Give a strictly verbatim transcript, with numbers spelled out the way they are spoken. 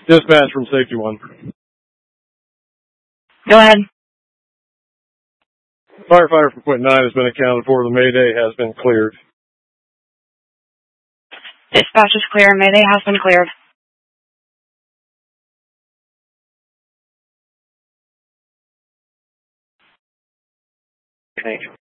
Dispatch from Safety One. Go ahead. Firefighter from Point nine has been accounted for. The Mayday has been cleared. Dispatch is clear. Mayday has been cleared. Thank you.